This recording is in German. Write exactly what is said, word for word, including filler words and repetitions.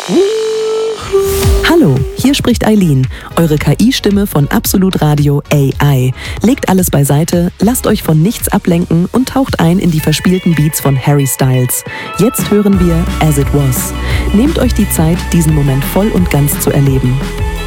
Hallo, hier spricht Eileen, eure K I-Stimme von Absolut Radio A I. Legt alles beiseite, lasst euch von nichts ablenken und taucht ein in die verspielten Beats von Harry Styles. Jetzt hören wir As It Was. Nehmt euch die Zeit, diesen Moment voll und ganz zu erleben.